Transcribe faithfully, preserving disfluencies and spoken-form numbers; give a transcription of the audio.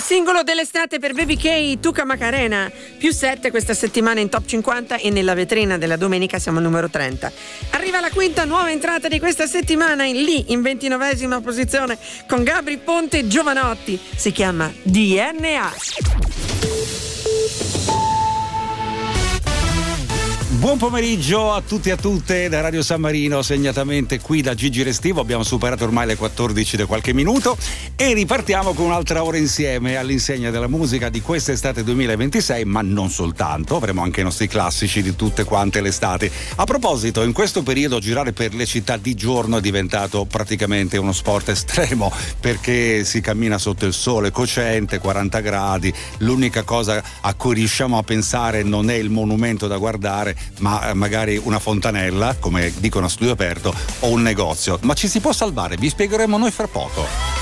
singolo dell'estate per Baby K, Tuca Macarena, più sette questa settimana in top cinquanta e nella vetrina della domenica siamo al numero trenta. Arriva la quinta nuova entrata di questa settimana, in lì in ventinovesima posizione con Gabri Ponte e Giovanotti, si chiama D N A. Buon pomeriggio a tutti e a tutte da Radio San Marino, segnatamente qui da Gigi Restivo. Abbiamo superato ormai le quattordici da qualche minuto e ripartiamo con un'altra ora insieme all'insegna della musica di quest'estate duemilaventisei, ma non soltanto, avremo anche i nostri classici di tutte quante le estati. A proposito, in questo periodo girare per le città di giorno è diventato praticamente uno sport estremo, perché si cammina sotto il sole cocente, quaranta gradi, l'unica cosa a cui riusciamo a pensare non è il monumento da guardare, ma magari una fontanella, come dicono a Studio Aperto, o un negozio. Ma ci si può salvare, vi spiegheremo noi fra poco.